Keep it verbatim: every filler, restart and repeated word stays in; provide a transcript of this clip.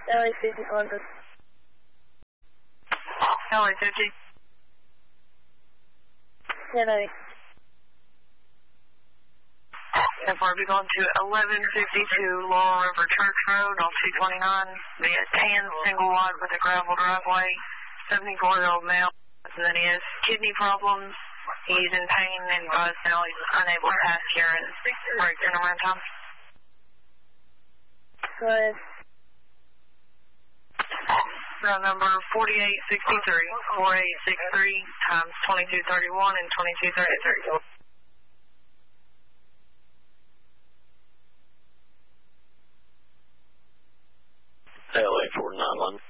L A fifty London. L A fifty. ten A. F R B going to eleven fifty-two Laurel River Church Road on two twenty-nine via tan single wide with a gravel driveway. seventy-four-year-old male. And then he has kidney problems. He's in pain and advised now he's unable to pass care and break your number in time. Right. Round number forty-eight sixty-three, forty-eight sixty-three times twenty-two thirty-one and twenty-two thirty-three. L A forty-nine London.